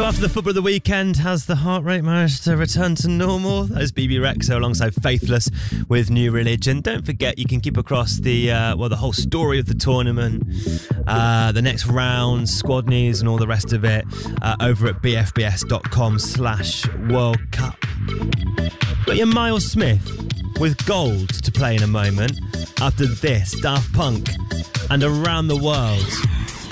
after the football of the weekend, has the heart rate managed to return to normal? That is BB Rexa alongside Faithless with New Religion. Don't forget, you can keep across the whole story of the tournament, the next round, squad news and all the rest of it over at bfbs.com/World Cup. Got your Miles Smith with Gold to play in a moment. After this, Daft Punk and Around the World.